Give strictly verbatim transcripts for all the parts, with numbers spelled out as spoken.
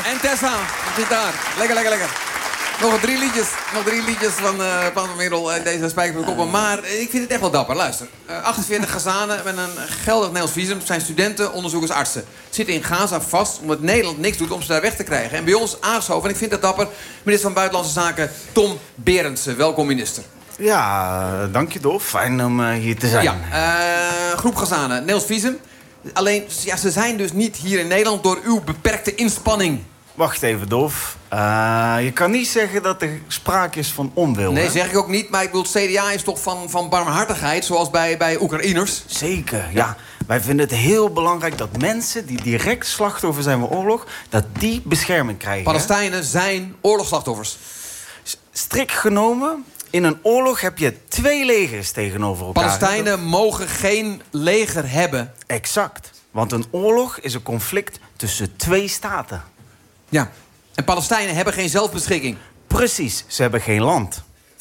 En Tessa, gitaar. Lekker, lekker, lekker. Nog drie liedjes, nog drie liedjes van uh, Paul van Merel en deze Spijkerkoppen. Maar ik vind het echt wel dapper. Luister, uh, achtenveertig Gazanen met een geldig Nederlands visum zijn studenten, onderzoekers, artsen. Zitten in Gaza vast omdat Nederland niks doet om ze daar weg te krijgen. En bij ons aangeschoven, en ik vind dat dapper, minister van Buitenlandse Zaken Tom Berendsen. Welkom, minister. Ja, dank je, Dolf. Fijn om uh, hier te zijn. Ja, uh, groep Gazanen, Nederlands visum. Alleen, ja, ze zijn dus niet hier in Nederland door uw beperkte inspanning. Wacht even, Dolf. Uh, je kan niet zeggen dat er sprake is van onwil, Nee, hè? zeg ik ook niet. Maar ik bedoel, het C D A is toch van, van barmhartigheid, zoals bij, bij Oekraïners? Zeker, ja. ja. Wij vinden het heel belangrijk dat mensen die direct slachtoffer zijn van oorlog, dat die bescherming krijgen. Palestijnen hè? zijn oorlogsslachtoffers. Strikt genomen, in een oorlog heb je twee legers tegenover elkaar. Palestijnen mogen geen leger hebben. Exact. Want een oorlog is een conflict tussen twee staten. Ja. En Palestijnen hebben geen zelfbeschikking. Precies, ze hebben geen land.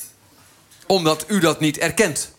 Omdat u dat niet erkent.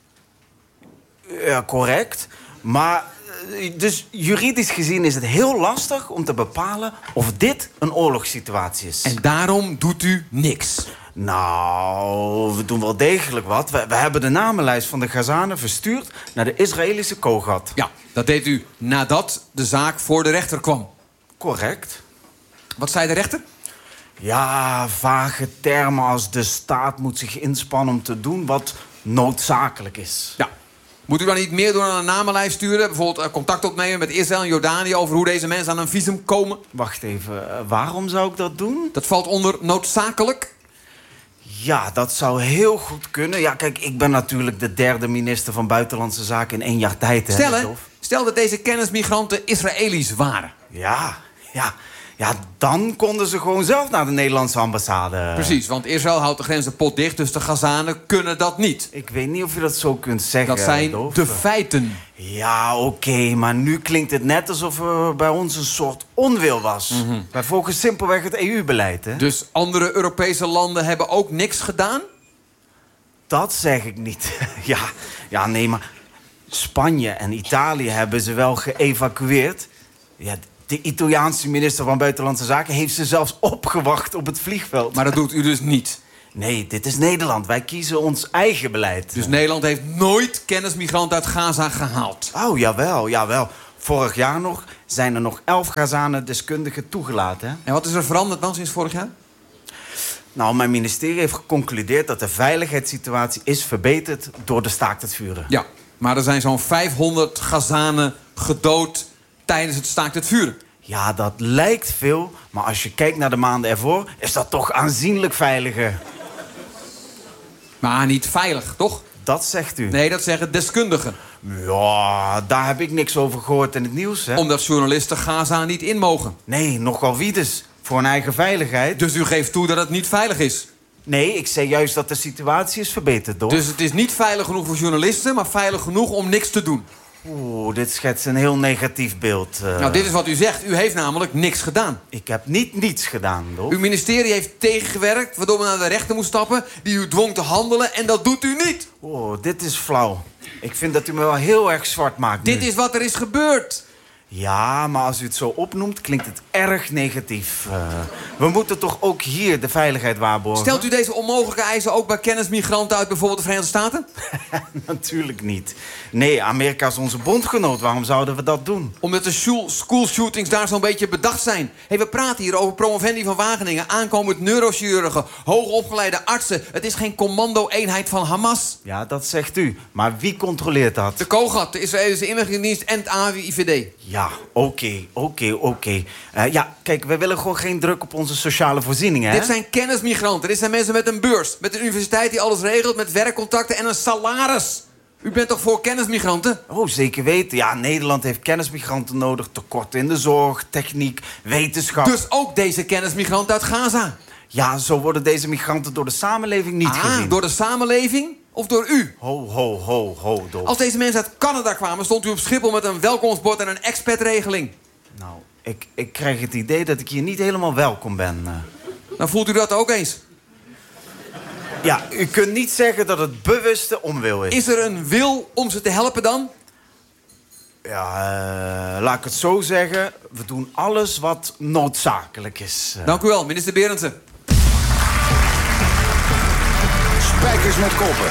Ja, correct. Maar dus juridisch gezien is het heel lastig om te bepalen of dit een oorlogssituatie is. En daarom doet u niks. Nou, we doen wel degelijk wat. We, we hebben de namenlijst van de Gazanen verstuurd naar de Israëlische Kogat. Ja, dat deed u nadat de zaak voor de rechter kwam. Correct. Wat zei de rechter? Ja, vage termen als de staat moet zich inspannen om te doen wat noodzakelijk is. Ja. Moet u dan niet meer door een namenlijst sturen? Bijvoorbeeld uh, contact opnemen met Israël en Jordanië over hoe deze mensen aan een visum komen? Wacht even, uh, waarom zou ik dat doen? Dat valt onder noodzakelijk. Ja, dat zou heel goed kunnen. Ja, kijk, ik ben natuurlijk de derde minister van Buitenlandse Zaken in één jaar tijd. Hè, Stel, hè, Dolf? stel dat deze kennismigranten Israëli's waren. Ja, ja. Ja, dan konden ze gewoon zelf naar de Nederlandse ambassade. Precies, want Israël houdt de grenzen potdicht, dus de Gazanen kunnen dat niet. Ik weet niet of je dat zo kunt zeggen. Dat zijn Dolf. de feiten. Ja, oké, okay, maar nu klinkt het net alsof er bij ons een soort onwil was. Mm-hmm. Wij volgen simpelweg het E U-beleid, hè? Dus andere Europese landen hebben ook niks gedaan? Dat zeg ik niet. ja, ja, nee, maar Spanje en Italië hebben ze wel geëvacueerd. Ja, de Italiaanse minister van Buitenlandse Zaken heeft ze zelfs opgewacht op het vliegveld. Maar dat doet u dus niet? Nee, dit is Nederland. Wij kiezen ons eigen beleid. Dus Nederland heeft nooit kennismigranten uit Gaza gehaald? Oh, jawel, jawel. Vorig jaar nog zijn er nog elf Gazanen deskundigen toegelaten. Hè? En wat is er veranderd dan sinds vorig jaar? Nou, mijn ministerie heeft geconcludeerd dat de veiligheidssituatie is verbeterd door de staakt het vuren. Ja, maar er zijn zo'n vijfhonderd Gazanen gedood tijdens het staakt het vuren. Ja, dat lijkt veel, maar als je kijkt naar de maanden ervoor, is dat toch aanzienlijk veiliger. Maar niet veilig, toch? Dat zegt u. Nee, dat zeggen deskundigen. Ja, daar heb ik niks over gehoord in het nieuws, hè? Omdat journalisten Gaza niet in mogen. Nee, nogal wie dus. Voor hun eigen veiligheid. Dus u geeft toe dat het niet veilig is? Nee, ik zei juist dat de situatie is verbeterd, toch? Dus het is niet veilig genoeg voor journalisten, maar veilig genoeg om niks te doen? Oeh, dit schetst een heel negatief beeld. Uh... Nou, dit is wat u zegt. U heeft namelijk niks gedaan. Ik heb niet niets gedaan, Dolf. Uw ministerie heeft tegengewerkt, waardoor men naar de rechter moest stappen, die u dwong te handelen, en dat doet u niet. Oh, dit is flauw. Ik vind dat u me wel heel erg zwart maakt nu. Dit is wat er is gebeurd. Ja, maar als u het zo opnoemt, klinkt het erg negatief. Uh, we moeten toch ook hier de veiligheid waarborgen? Stelt u deze onmogelijke eisen ook bij kennismigranten uit bijvoorbeeld de Verenigde Staten? Natuurlijk niet. Nee, Amerika is onze bondgenoot. Waarom zouden we dat doen? Omdat de school shootings daar zo'n beetje bedacht zijn. Hey, we praten hier over promovendi van Wageningen, aankomend neurochirurgen, hoogopgeleide artsen. Het is geen commando-eenheid van Hamas. Ja, dat zegt u. Maar wie controleert dat? De Kogat, de Israëlische inlichtingendienst en het A I V D. Ja, oké, oké, oké. Ja, kijk, we willen gewoon geen druk op onze sociale voorzieningen, hè? Dit zijn kennismigranten. Dit zijn mensen met een beurs. Met een universiteit die alles regelt, met werkcontacten en een salaris. U bent toch voor kennismigranten? Oh, zeker weten. Ja, Nederland heeft kennismigranten nodig. Tekorten in de zorg, techniek, wetenschap. Dus ook deze kennismigranten uit Gaza? Ja, zo worden deze migranten door de samenleving niet ah, gezien. Door de samenleving? Of door u? Ho, ho, ho, ho, Dolf. Als deze mensen uit Canada kwamen, stond u op Schiphol met een welkomstbord en een expat-regeling. Nou, ik, ik krijg het idee dat ik hier niet helemaal welkom ben. Uh. Dan voelt u dat ook eens. Ja, u kunt niet zeggen dat het bewuste onwil is. Is er een wil om ze te helpen dan? Ja, uh, laat ik het zo zeggen. We doen alles wat noodzakelijk is. Uh. Dank u wel, minister Berendsen. Spijkers met koppen.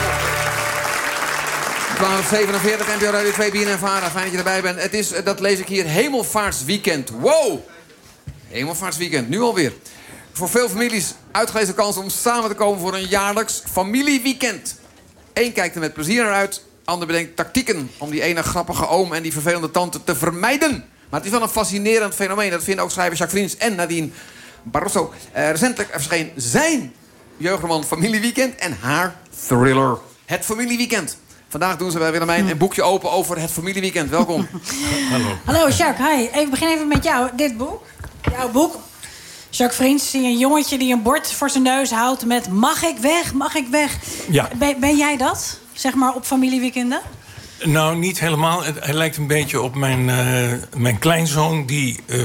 twaalf zevenenveertig, N P O Radio twee, B N N Vara. Fijn dat je erbij bent. Het is, dat lees ik hier, Hemelvaartsweekend. Wow! Hemelvaartsweekend, nu alweer. Voor veel families uitgelezen kans om samen te komen voor een jaarlijks familieweekend. Eén kijkt er met plezier naar uit, ander bedenkt tactieken om die ene grappige oom en die vervelende tante te vermijden. Maar het is wel een fascinerend fenomeen. Dat vinden ook schrijver Jacques Vriends en Nadine Barroso. Uh, recentelijk verscheen zijn jeugdroman Familieweekend en haar thriller Het Familieweekend. Vandaag doen ze bij Willemijn een boekje open over het familieweekend. Welkom. Hallo. Hallo, Jacques. Hi. Even begin even met jou. Dit boek. Jouw boek. Jacques Vriends, zie een jongetje die een bord voor zijn neus houdt met mag ik weg, mag ik weg. Ja. Ben, ben jij dat, zeg maar, op familieweekenden? Nou, niet helemaal. Het, hij lijkt een beetje op mijn, uh, mijn kleinzoon die uh,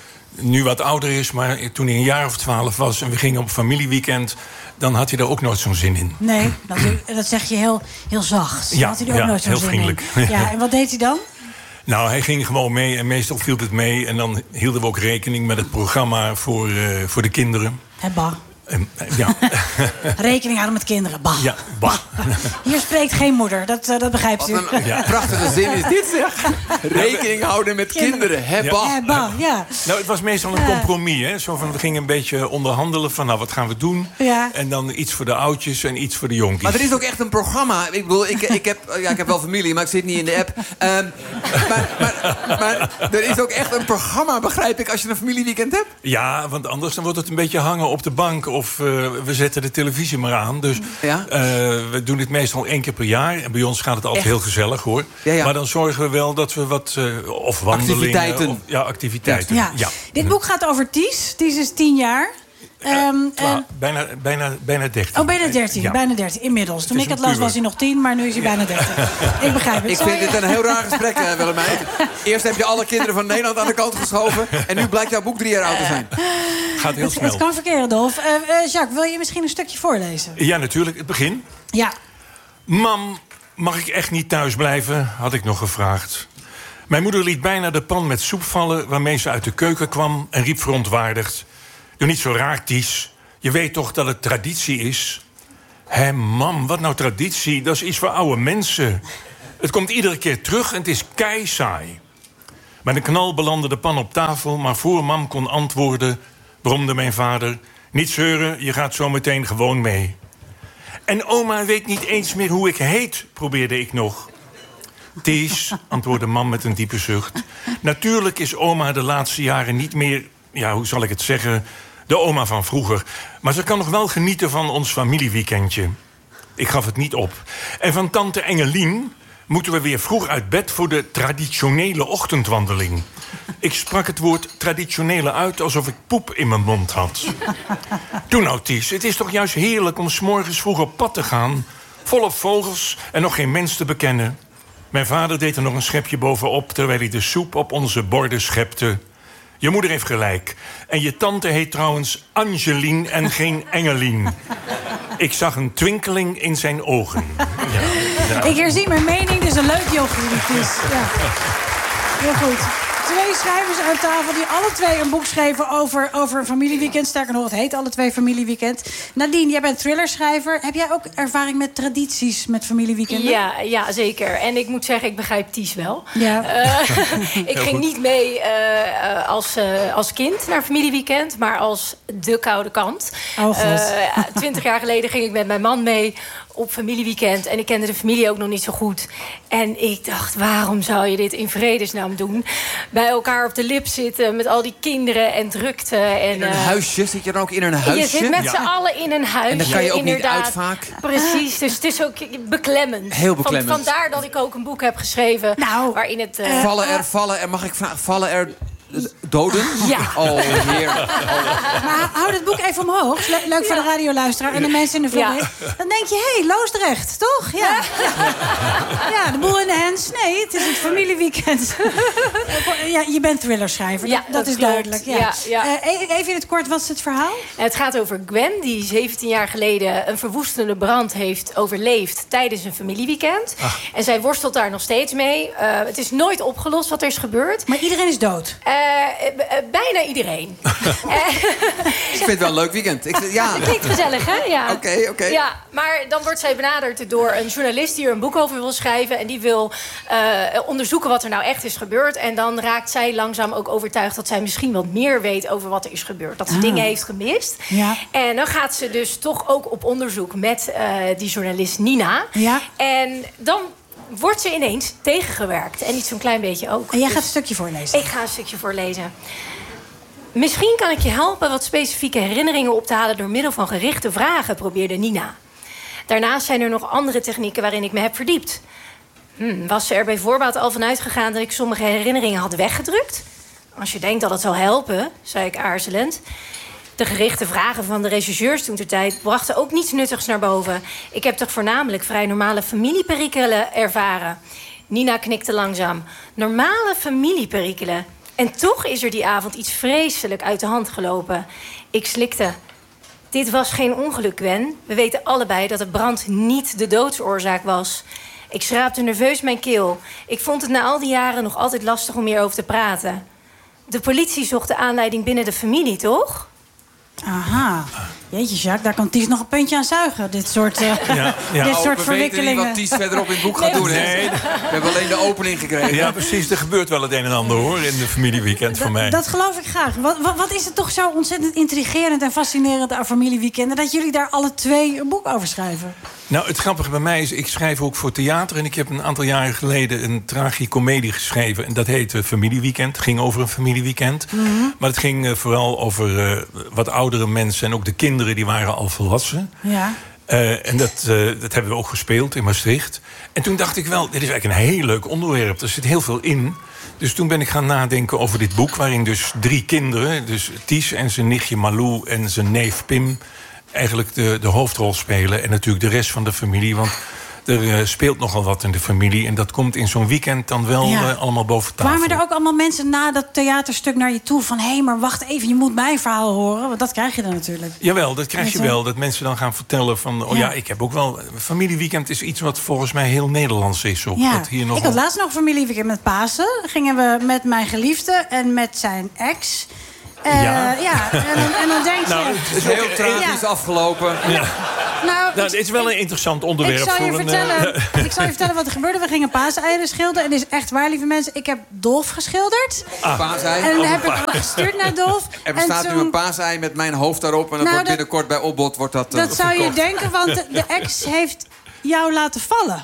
nu wat ouder is, maar toen hij een jaar of twaalf was en we gingen op familieweekend, dan had hij daar ook nooit zo'n zin in. Nee, dat, dat zeg je heel, heel zacht. Ja, had hij er ook ja, nooit zo'n heel zin vriendelijk. in. Ja, en wat deed hij dan? Nou, hij ging gewoon mee en meestal viel het mee. En dan hielden we ook rekening met het programma voor, uh, voor de kinderen. Hè, bah. En, ja. Rekening houden met kinderen, bah. Ja, bah. Hier spreekt geen moeder, dat, uh, dat begrijpt u. Wat een ja. prachtige zin is dit, zeg. Rekening houden met kinderen, hè, bah. Ja, bah, ja. Nou, het was meestal een compromis, hè. Zo van, we gingen een beetje onderhandelen van, nou, wat gaan we doen? Ja. En dan iets voor de oudjes en iets voor de jonkies. Maar er is ook echt een programma. Ik bedoel, ik, ik, heb, ja, ik heb wel familie, maar ik zit niet in de app. Um, maar, maar, maar er is ook echt een programma, begrijp ik, als je een familieweekend hebt? Ja, want anders dan wordt het een beetje hangen op de bank. Of uh, we zetten de televisie maar aan. Dus ja? uh, we doen het meestal één keer per jaar. En bij ons gaat het altijd echt heel gezellig, hoor. Ja, ja. Maar dan zorgen we wel dat we wat... Uh, of wandelingen... Activiteiten. Of, ja, activiteiten. Ja. Ja. Dit boek gaat over Ties. Ties is tien jaar. Um, Twa- en... bijna, bijna, bijna dertien. Oh, bijna dertien. Ja. Bijna dertien, inmiddels. Toen is ik het een las puber. was hij nog tien, maar nu is hij bijna dertien. Ik begrijp het. Ik vind dit een heel raar gesprek, uh, Willemijn. Eerst heb je alle kinderen van Nederland aan de kant geschoven. En nu blijkt jouw boek drie jaar oud te zijn. Gaat heel Het, snel. het kan verkeren, Dolf. Uh, uh, Jacques, wil je misschien een stukje voorlezen? Ja, natuurlijk. Het begin. Ja. Mam, mag ik echt niet thuis blijven? Had ik nog gevraagd. Mijn moeder liet bijna de pan met soep vallen waarmee ze uit de keuken kwam en riep verontwaardigd: doe niet zo raar, Ties. Je weet toch dat het traditie is? Hé, mam, wat nou traditie? Dat is iets voor oude mensen. Het komt iedere keer terug en het is keisaai. Met een knal belandde de pan op tafel, maar voor mam kon antwoorden, bromde mijn vader: niet zeuren, je gaat zo meteen gewoon mee. En oma weet niet eens meer hoe ik heet, probeerde ik nog. Ties, antwoordde mam met een diepe zucht. Natuurlijk is oma de laatste jaren niet meer, ja, hoe zal ik het zeggen, de oma van vroeger. Maar ze kan nog wel genieten van ons familieweekendje. Ik gaf het niet op. En van tante Engelien moeten we weer vroeg uit bed voor de traditionele ochtendwandeling. Ik sprak het woord traditionele uit alsof ik poep in mijn mond had. Toen nou, Ties, het is toch juist heerlijk om 's morgens vroeg op pad te gaan, volop vogels en nog geen mens te bekennen. Mijn vader deed er nog een schepje bovenop terwijl hij de soep op onze borden schepte. Je moeder heeft gelijk. En je tante heet trouwens Angelien en geen Engelien. Ik zag een twinkeling in zijn ogen. Ja, ja. Ik herzie mijn mening, dus een leuk jochie, die Ties. Ja. Heel goed. Twee schrijvers aan tafel die alle twee een boek schreven over, over een familieweekend. Sterker nog, het heet alle twee familieweekend. Nadine, jij bent thrillerschrijver. Heb jij ook ervaring met tradities met familieweekenden? Ja, ja, zeker. En ik moet zeggen, ik begrijp Ties wel. Ja. Uh, ik ging niet mee uh, als, uh, als kind naar familieweekend, maar als de koude kant. Oh god. Uh, Twintig jaar geleden ging ik met mijn man mee op familieweekend. En ik kende de familie ook nog niet zo goed. En ik dacht, waarom zou je dit in vredesnaam doen? Bij elkaar op de lip zitten met al die kinderen en drukte. En, In een uh, huisje? Zit je dan ook in een huisje? je zit met Ja. z'n allen in een huisje. En dan kan je ook inderdaad. niet uit vaak. Precies, dus het is ook beklemmend. Heel beklemmend. Van, vandaar dat ik ook een boek heb geschreven Nou, waarin het... Uh, Vallen er, vallen er, mag ik vragen, vallen er Doden? Ja. Oh, heerlijk. Maar hou het boek even omhoog. Le- leuk voor de radioluisteraar en de mensen in de vlog. Ja. Dan denk je, hé, hey, Loosdrecht, toch? Ja. Ja. Ja, de boel in de hens. Nee, het is het familieweekend. Ja, je bent thrillerschrijver, Ja, dat, dat dat is klopt. duidelijk. Ja. Ja, ja. Uh, even in het kort, wat is het verhaal? Het gaat over Gwen, die zeventien jaar geleden een verwoestende brand heeft overleefd tijdens een familieweekend. Ach. En zij worstelt daar nog steeds mee. Uh, het is nooit opgelost wat er is gebeurd. Maar iedereen is dood? Uh, uh, bijna iedereen. Ik vind het wel een leuk weekend. Ik, ja. Dat klinkt gezellig, hè? Ja. Oké, okay, oké. Okay. Ja, maar dan wordt zij benaderd door een journalist die er een boek over wil schrijven. En die wil uh, onderzoeken wat er nou echt is gebeurd. En dan raakt zij langzaam ook overtuigd dat zij misschien wat meer weet over wat er is gebeurd. Dat ze ah. dingen heeft gemist. Ja. En dan gaat ze dus toch ook op onderzoek met uh, die journalist Nina. Ja. En dan wordt ze ineens tegengewerkt. En niet zo'n klein beetje ook. En jij dus gaat een stukje voorlezen? Ik ga een stukje voorlezen. Misschien kan ik je helpen wat specifieke herinneringen op te halen door middel van gerichte vragen, probeerde Nina. Daarnaast zijn er nog andere technieken waarin ik me heb verdiept. Hm, was ze er bij voorbaat al van uitgegaan dat ik sommige herinneringen had weggedrukt? Als je denkt dat het zal helpen, zei ik aarzelend. De gerichte vragen van de rechercheurs toen ter tijd brachten ook niets nuttigs naar boven. Ik heb toch voornamelijk vrij normale familieperikelen ervaren. Nina knikte langzaam. Normale familieperikelen. En toch is er die avond iets vreselijk uit de hand gelopen. Ik slikte. Dit was geen ongeluk, Gwen. We weten allebei dat de brand niet de doodsoorzaak was. Ik schraapte nerveus mijn keel. Ik vond het na al die jaren nog altijd lastig om hierover te praten. De politie zocht de aanleiding binnen de familie, toch? Aha. Jeetje, Jacques, daar kan Ties nog een puntje aan zuigen. Dit soort, uh, ja, ja. dit Oh, soort we verwikkelingen. weten niet wat Ties verderop in het boek gaat Nee, doen. Hè? nee. We hebben alleen de opening gekregen. Ja, precies. Er gebeurt wel het een en ander, hoor, in de familieweekend van mij. Dat geloof ik graag. Wat, wat, wat is het toch zo ontzettend intrigerend en fascinerend aan familieweekenden, dat jullie daar alle twee een boek over schrijven? Nou, het grappige bij mij is, ik schrijf ook voor theater. En ik heb een aantal jaren geleden een tragicomedie geschreven. En dat heette Familieweekend. Het ging over een familieweekend. Mm-hmm. Maar het ging uh, vooral over uh, wat oudere mensen. En ook de kinderen, die waren al volwassen. Ja. Uh, en dat, uh, dat hebben we ook gespeeld in Maastricht. En toen dacht ik wel, dit is eigenlijk een heel leuk onderwerp. Er zit heel veel in. Dus toen ben ik gaan nadenken over dit boek, waarin dus drie kinderen, dus Ties en zijn nichtje Malou en zijn neef Pim, eigenlijk de, de hoofdrol spelen. En natuurlijk de rest van de familie. Want er uh, speelt nogal wat in de familie. En dat komt in zo'n weekend dan wel Ja. uh, allemaal boven tafel. Kwamen er ook allemaal mensen na dat theaterstuk naar je toe van, hé, hey, maar wacht even, je moet mijn verhaal horen? Want dat krijg je dan natuurlijk. Jawel, dat krijg je Met, uh, wel. Dat mensen dan gaan vertellen van, oh Ja. ja, ik heb ook wel. Familieweekend is iets wat volgens mij heel Nederlands is. Ook. Ja. Dat hier nog Ik had laatst nog een familieweekend met Pasen. Gingen we met mijn geliefde en met zijn ex. Uh, Ja. ja. En, dan- en dan denk je... Nou, Het is heel tragisch Ja. afgelopen. Ja. nou, Nou, ik- het is wel een interessant onderwerp. Ik zal, je voor een, vertellen, uh, ik zal je vertellen wat er gebeurde. We gingen paaseieren schilderen. En dit is echt waar, lieve mensen. Ik heb Dolf geschilderd. Paasei. En dan heb ik ook gestuurd naar Dolf. Er bestaat en nu een paasei met mijn hoofd daarop. En dat Nou, wordt dat- binnenkort bij Opbod wordt dat, uh, dat zou je verkocht. denken, want de, de ex heeft jou laten vallen.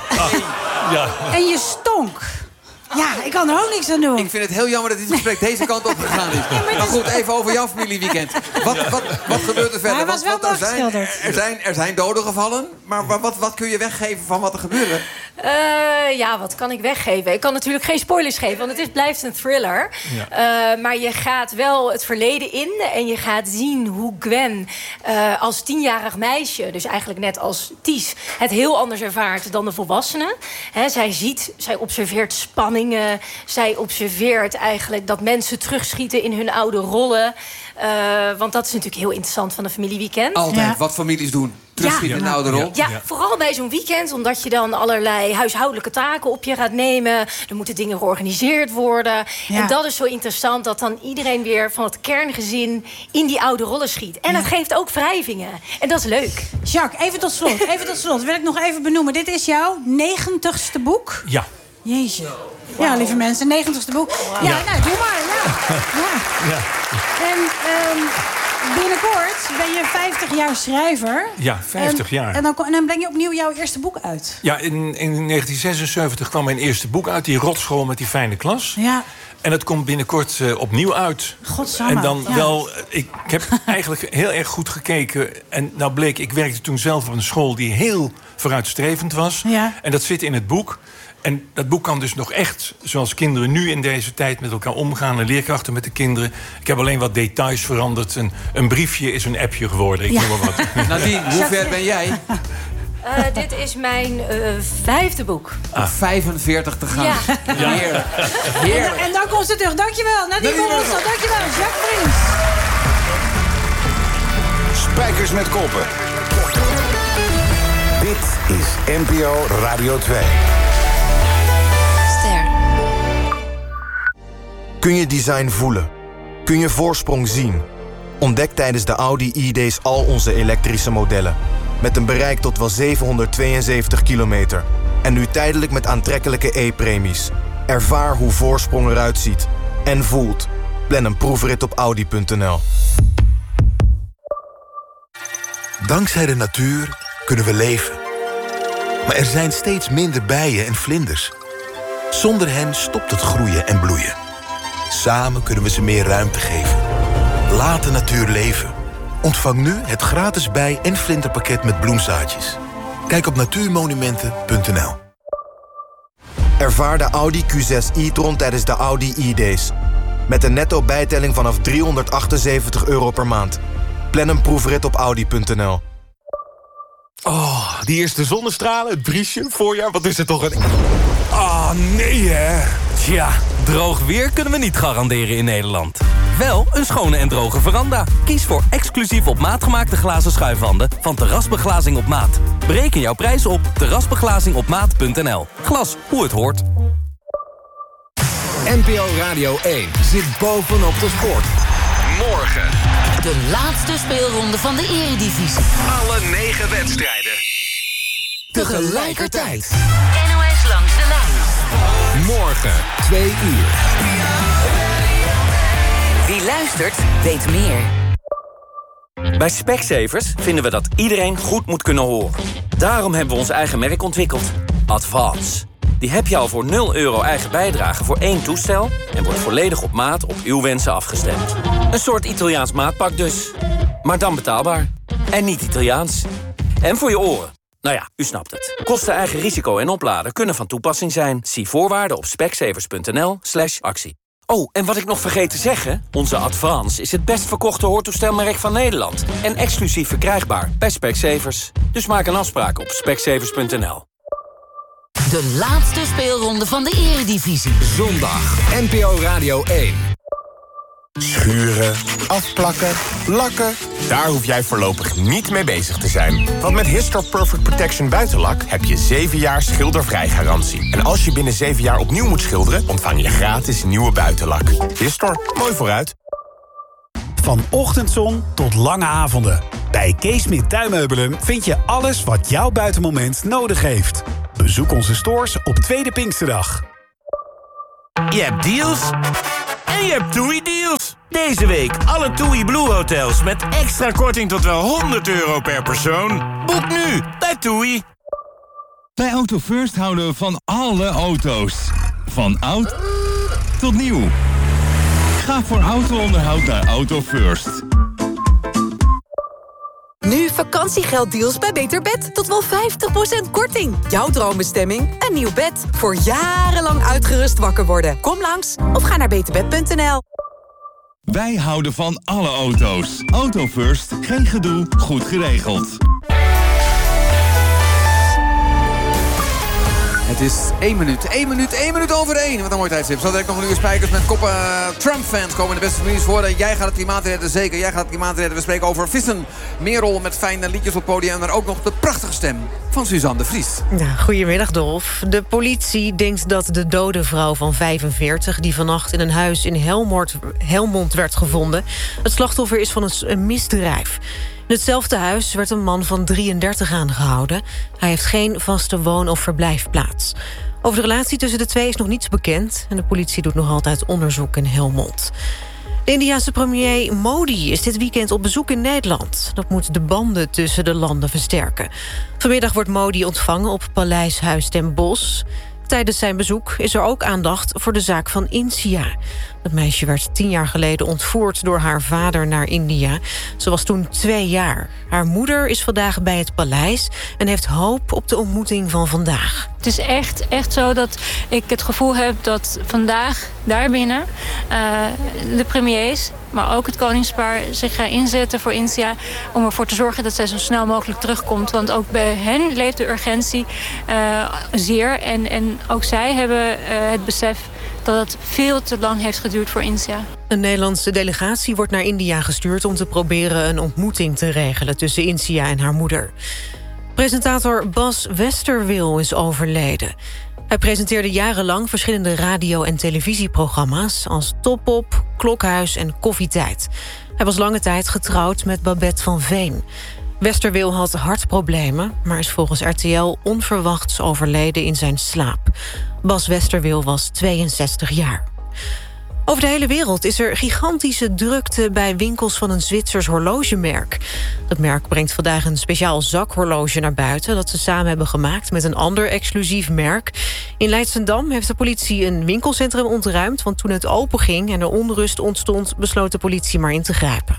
ja. En je stonk. Ja, ik kan er ook niks aan doen. Ik vind het heel jammer dat dit gesprek deze kant op gegaan is. Maar goed, even over jouw familieweekend. Wat, wat, wat gebeurt er verder? hij was Want- wel want er, zijn, doorgeschilderd. er, zijn, er zijn doden gevallen. Maar wat, wat, wat kun je weggeven van wat er gebeurde? Uh, ja, wat kan ik weggeven? Ik kan natuurlijk geen spoilers geven, want het is, blijft een thriller. Ja. Uh, maar je gaat wel het verleden in en je gaat zien hoe Gwen uh, als tienjarig meisje, dus eigenlijk net als Ties, het heel anders ervaart dan de volwassenen. He, zij ziet, zij observeert spanningen, zij observeert eigenlijk dat mensen terugschieten in hun oude rollen. Uh, want dat is natuurlijk heel interessant van een familieweekend. Altijd Ja. wat families doen. Terugschieten in Ja. de oude rol. Ja, Ja. vooral bij zo'n weekend, omdat je dan allerlei huishoudelijke taken op je gaat nemen. Er moeten dingen georganiseerd worden. Ja. En dat is zo interessant, dat dan iedereen weer van het kerngezin in die oude rollen schiet. En dat geeft ook wrijvingen. En dat is leuk. Jacques, even tot slot. Even tot slot. Wil ik nog even benoemen. Dit is jouw negentigste boek. ja. Jeetje. Ja, lieve mensen, negentigste boek. Ja, Ja. nou, doe maar. Ja. Ja. Ja. En ehm, binnenkort ben je vijftig jaar schrijver. Ja, vijftig En- jaar. En dan, en dan breng je opnieuw jouw eerste boek uit. Ja, in, in negentien zesenzeventig kwam mijn eerste boek uit. Die rotschool met die fijne klas. Ja. En dat komt binnenkort uh, opnieuw uit. Godsamme. En dan Ja. wel, uh, ik heb eigenlijk heel erg goed gekeken. En nou bleek, ik werkte toen zelf op een school die heel vooruitstrevend was. Ja. En dat zit in het boek. En dat boek kan dus nog echt, zoals kinderen nu in deze tijd met elkaar omgaan... en leerkrachten met de kinderen. Ik heb alleen wat details veranderd. Een, een briefje is een appje geworden, ik Ja. noem maar wat. Nadine, hoe ver ben jij? Uh, dit is mijn uh, vijfde boek. Ah. vijfenveertig te gaan. Ja. Heerlijk. En, Heerlijk. en dan komt ze terug. Dankjewel. Nadine Nadine Morgenstad, Morgenstad. dankjewel. Jacques Prins. Spijkers met koppen. Dit is N P O Radio twee. Ster. Kun je design voelen? Kun je voorsprong zien? Ontdek tijdens de Audi e-days al onze elektrische modellen. Met een bereik tot wel zevenhonderdtweeënzeventig kilometer. En nu tijdelijk met aantrekkelijke e-premies. Ervaar hoe voorsprong eruit ziet. En voelt. Plan een proefrit op audi punt n l. Dankzij de natuur kunnen we leven. Maar er zijn steeds minder bijen en vlinders. Zonder hen stopt het groeien en bloeien. Samen kunnen we ze meer ruimte geven. Laat de natuur leven. Ontvang nu het gratis bij- en vlinderpakket met bloemzaadjes. Kijk op natuurmonumenten punt n l. Ervaar de Audi Q zes e-tron tijdens de Audi e-days. Met een netto bijtelling vanaf driehonderdachtenzeventig euro per maand. Plan een proefrit op audi punt n l. Oh, die eerste zonnestralen, het briesje, voorjaar, wat is er toch een... Ah, nee hè. Tja, droog weer kunnen we niet garanderen in Nederland. Wel een schone en droge veranda. Kies voor exclusief op maat gemaakte glazen schuifwanden van Terrasbeglazing op maat. Bereken jouw prijs op terrasbeglazing op maat punt n l. Glas, hoe het hoort. N P O Radio één zit bovenop de sport. Morgen. De laatste speelronde van de Eredivisie. Alle negen wedstrijden. Tegelijkertijd. N O S langs de lijn. Morgen, twee uur. Wie luistert, weet meer. Bij Specsavers vinden we dat iedereen goed moet kunnen horen. Daarom hebben we ons eigen merk ontwikkeld. Advance. Die heb je al voor nul euro eigen bijdrage voor één toestel... en wordt volledig op maat op uw wensen afgestemd. Een soort Italiaans maatpak dus. Maar dan betaalbaar. En niet Italiaans. En voor je oren. Nou ja, u snapt het. Kosten, eigen risico en opladen kunnen van toepassing zijn. Zie voorwaarden op specsavers punt n l slash actie. Oh, en wat ik nog vergeet te zeggen... onze Advance is het best verkochte hoortoestelmerk van Nederland... en exclusief verkrijgbaar bij Specsavers. Dus maak een afspraak op specsavers punt n l. De laatste speelronde van de Eredivisie. Zondag, N P O Radio één. Schuren, afplakken, lakken. Daar hoef jij voorlopig niet mee bezig te zijn. Want met Histor Perfect Protection Buitenlak heb je zeven jaar schildervrij garantie. En als je binnen zeven jaar opnieuw moet schilderen, ontvang je gratis nieuwe buitenlak. Histor, mooi vooruit. Van ochtendzon tot lange avonden. Bij Kees Smit Tuinmeubelen vind je alles wat jouw buitenmoment nodig heeft. Bezoek onze stores op Tweede Pinksterdag. Je hebt deals en je hebt TUI-deals. Deze week alle TUI Blue Hotels met extra korting tot wel honderd euro per persoon. Boek nu bij TUI. Bij Auto First houden we van alle auto's. Van oud tot nieuw. Ga voor auto-onderhoud naar Auto First. Nu vakantiegelddeals bij Beter Bed. Tot wel vijftig procent korting. Jouw droombestemming? Een nieuw bed. Voor jarenlang uitgerust wakker worden. Kom langs of ga naar beter bed punt n l. Wij houden van alle auto's. Auto First, geen gedoe, goed geregeld. Het is één minuut, één minuut, één minuut over één. Wat een mooi tijdstip. Zo direct nog een uur Spijkers met koppen. Uh, Trump-fans komen de beste families voor. Jij gaat het klimaat redden, zeker. Jij gaat het klimaat redden. We spreken over vissen. Merel met fijne liedjes op het podium. Maar ook nog de prachtige stem van Suzanne de Vries. Nou, goedemiddag, Dolf. De politie denkt dat de dode vrouw van vijfenveertig... die vannacht in een huis in Helmond, Helmond werd gevonden... het slachtoffer is van een, een misdrijf. In hetzelfde huis werd een man van drieëndertig aangehouden. Hij heeft geen vaste woon- of verblijfplaats. Over de relatie tussen de twee is nog niets bekend... en de politie doet nog altijd onderzoek in Helmond. De Indiase premier Modi is dit weekend op bezoek in Nederland. Dat moet de banden tussen de landen versterken. Vanmiddag wordt Modi ontvangen op Paleishuis ten Bosch. Tijdens zijn bezoek is er ook aandacht voor de zaak van Insia. Het meisje werd tien jaar geleden ontvoerd door haar vader naar India. Ze was toen twee jaar. Haar moeder is vandaag bij het paleis en heeft hoop op de ontmoeting van vandaag. Het is echt, echt zo dat ik het gevoel heb dat vandaag daarbinnen uh, de premiers, maar ook het koningspaar zich gaan inzetten voor India om ervoor te zorgen dat zij zo snel mogelijk terugkomt. Want ook bij hen leeft de urgentie uh, zeer. En, en ook zij hebben uh, het besef dat het veel te lang heeft geduurd voor India. Een Nederlandse delegatie wordt naar India gestuurd om te proberen een ontmoeting te regelen tussen India en haar moeder. Presentator Bas Westerwil is overleden. Hij presenteerde jarenlang verschillende radio- en televisieprogramma's als Top Op, Klokhuis en Koffietijd. Hij was lange tijd getrouwd met Babette van Veen. Westerwil had hartproblemen, maar is volgens R T L onverwachts overleden in zijn slaap. Bas Westerwil was tweeënzestig jaar. Over de hele wereld is er gigantische drukte bij winkels van een Zwitsers horlogemerk. Dat merk brengt vandaag een speciaal zakhorloge naar buiten dat ze samen hebben gemaakt met een ander exclusief merk. In Leidschendam heeft de politie een winkelcentrum ontruimd, want toen het open ging en er onrust ontstond, besloot de politie maar in te grijpen.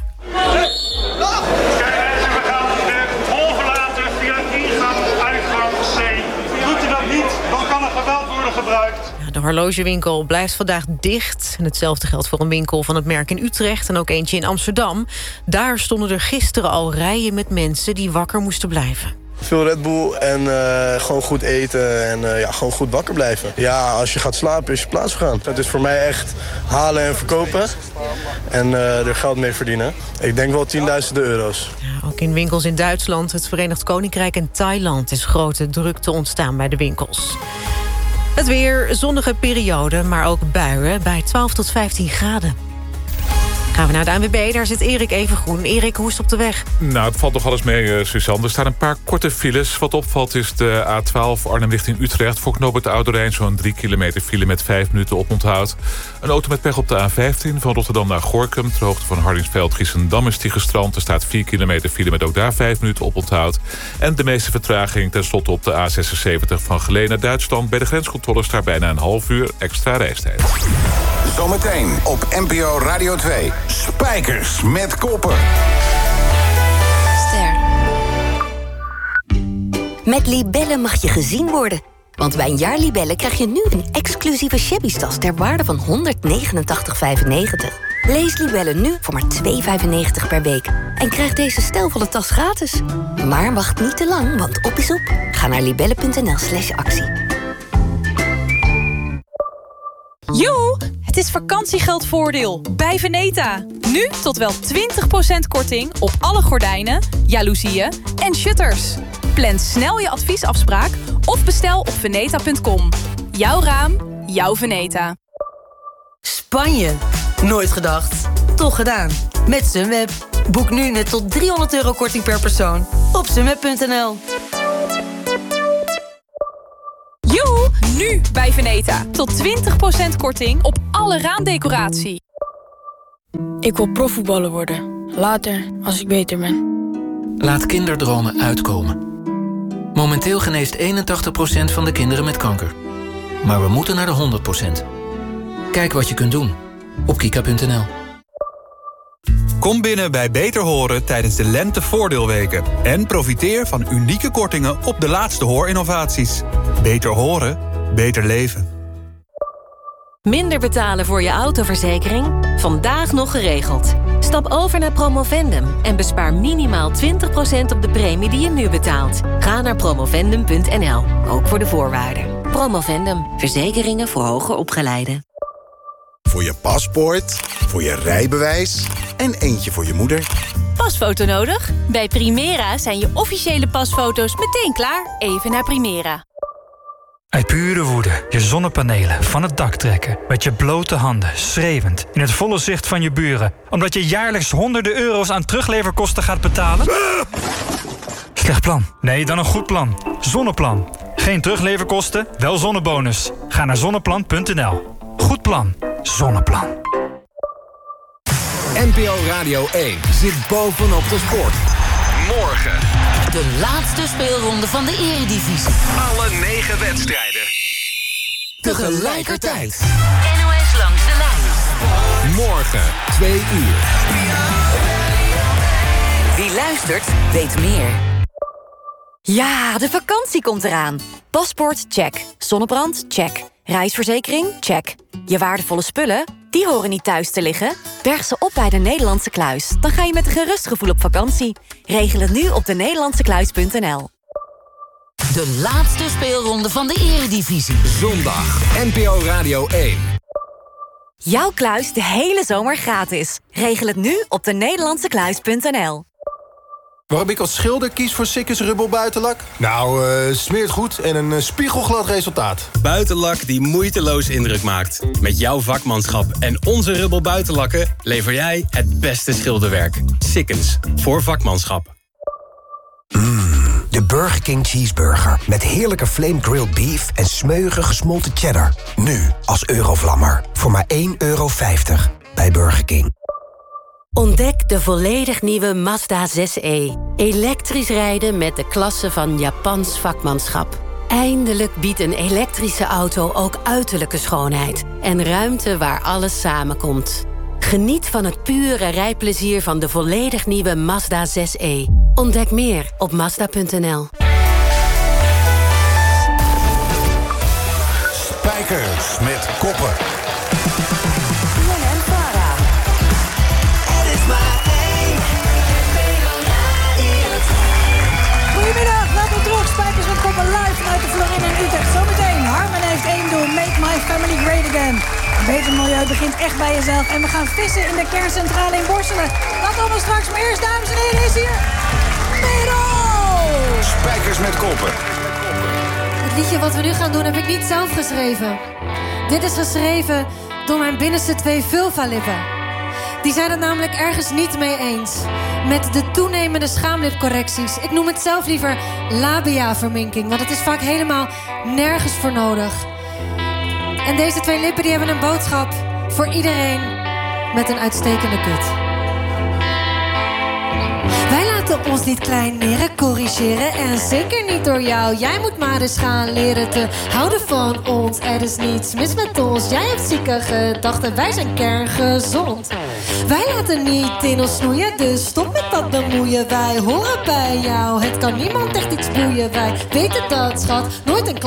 De horlogewinkel blijft vandaag dicht. En hetzelfde geldt voor een winkel van het merk in Utrecht en ook eentje in Amsterdam. Daar stonden er gisteren al rijen met mensen die wakker moesten blijven. Veel Red Bull en uh, gewoon goed eten en uh, ja, gewoon goed wakker blijven. Ja, als je gaat slapen is je plaats vergaan. Het is voor mij echt halen en verkopen en uh, er geld mee verdienen. Ik denk wel tienduizenden euro's. Ja, ook in winkels in Duitsland, het Verenigd Koninkrijk en Thailand is grote drukte ontstaan bij de winkels. Het weer, zonnige periode, maar ook buien bij twaalf tot vijftien graden. Gaan we naar de A N W B, daar zit Erik Evengroen. Erik, hoe is het op de weg? Nou, het valt nog alles mee, uh, Suzanne. Er staan een paar korte files. Wat opvalt is de A twaalf Arnhem richting Utrecht. Voor knooppunt Oude Rijn zo'n drie kilometer file met vijf minuten oponthoud. Een auto met pech op de A vijftien van Rotterdam naar Gorinchem. Ter hoogte van Hardingsveld-Giessendam is die gestrand. Er staat vier kilometer file met ook daar vijf minuten oponthoud. En de meeste vertraging tenslotte op de A zesenzeventig van Geleen naar Duitsland. Bij de grenscontrole staat bijna een half uur extra reistijd. Zometeen op N P O Radio twee. Spijkers met koppen. Ster. Met Libellen mag je gezien worden. Want bij een jaar Libellen krijg je nu een exclusieve shabby-tas ter waarde van honderdnegenentachtig vijfennegentig. Lees Libellen nu voor maar twee vijfennegentig per week. En krijg deze stijlvolle tas gratis. Maar wacht niet te lang, want op is op. Ga naar libellen.nl slash actie. Joe, het is vakantiegeldvoordeel bij Veneta. Nu tot wel twintig procent korting op alle gordijnen, jaloezieën en shutters. Plan snel je adviesafspraak of bestel op veneta punt com. Jouw raam, jouw Veneta. Spanje. Nooit gedacht. Toch gedaan. Met Sunweb. Boek nu net tot driehonderd euro korting per persoon op sunweb punt n l. Joe, nu bij Veneta. Tot twintig procent korting op alle raamdecoratie. Ik wil profvoetballer worden. Later, als ik beter ben. Laat kinderdromen uitkomen. Momenteel geneest eenentachtig procent van de kinderen met kanker. Maar we moeten naar de honderd procent. Kijk wat je kunt doen op kika punt n l. Kom binnen bij Beter Horen tijdens de lentevoordeelweken. En profiteer van unieke kortingen op de laatste hoorinnovaties. Beter horen, beter leven. Minder betalen voor je autoverzekering? Vandaag nog geregeld. Stap over naar Promovendum en bespaar minimaal twintig procent op de premie die je nu betaalt. Ga naar promovendum punt n l, ook voor de voorwaarden. Promovendum, verzekeringen voor hoger opgeleiden. Voor je paspoort, voor je rijbewijs en eentje voor je moeder. Pasfoto nodig? Bij Primera zijn je officiële pasfoto's meteen klaar. Even naar Primera. Uit pure woede je zonnepanelen van het dak trekken. Met je blote handen, schreeuwend, in het volle zicht van je buren. Omdat je jaarlijks honderden euro's aan terugleverkosten gaat betalen? Slecht plan. Nee, dan een goed plan. Zonneplan. Geen terugleverkosten, wel zonnebonus. Ga naar zonneplan punt n l. Goed plan. Zonneplan. N P O Radio één zit bovenop de sport. Morgen. De laatste speelronde van de Eredivisie. Alle negen wedstrijden. Tegelijkertijd. N O S langs de lijn. Morgen, twee uur. Wie luistert, weet meer. Ja, de vakantie komt eraan. Paspoort, check. Zonnebrand, check. Reisverzekering, check. Je waardevolle spullen, die horen niet thuis te liggen. Berg ze op bij de Nederlandse Kluis. Dan ga je met een gerust gevoel op vakantie. Regel het nu op de nederlandse kluis punt n l. De laatste speelronde van de Eredivisie. Zondag, N P O Radio één. Jouw kluis de hele zomer gratis. Regel het nu op de nederlandse kluis punt n l. Waarom ik als schilder kies voor Sikkens Rubber buitenlak? Nou, uh, smeert goed en een uh, spiegelglad resultaat. Buitenlak die moeiteloos indruk maakt. Met jouw vakmanschap en onze Rubber buitenlakken lever jij het beste schilderwerk. Sikkens, voor vakmanschap. Mm, de Burger King Cheeseburger. Met heerlijke flame grilled beef en smeuige gesmolten cheddar. Nu als Eurovlammer. Voor maar één euro vijftig bij Burger King. Ontdek de volledig nieuwe Mazda zes e. Elektrisch rijden met de klasse van Japans vakmanschap. Eindelijk biedt een elektrische auto ook uiterlijke schoonheid. En ruimte waar alles samenkomt. Geniet van het pure rijplezier van de volledig nieuwe Mazda zes e. Ontdek meer op mazda punt n l. Spijkers met koppen. Goedemiddag, welkom terug. Spijkers met koppen live vanuit de Florin in Utrecht. Zometeen, Harmen heeft één doel. Make my family great again. Een beter milieu begint echt bij jezelf. En we gaan vissen in de kerncentrale in Borselen. Dat allemaal straks. Maar eerst, dames en heren, is hier... Merel! Spijkers met koppen. Het liedje wat we nu gaan doen heb ik niet zelf geschreven. Dit is geschreven door mijn binnenste twee vulva-lippen. Die zijn het namelijk ergens niet mee eens. Met de toenemende schaamlipcorrecties. Ik noem het zelf liever labia-verminking. Want het is vaak helemaal nergens voor nodig. En deze twee lippen die hebben een boodschap voor iedereen met een uitstekende kut. Wij laten ons niet kleineren, corrigeren en zeker niet door jou. Jij moet maar eens gaan leren te houden van ons. Er is niets mis met ons, jij hebt zieke gedachten, wij zijn kerngezond. Wij laten niet in ons snoeien, dus stop met dat bemoeien. Wij horen bij jou, het kan niemand echt iets boeien. Wij weten dat, schat, nooit een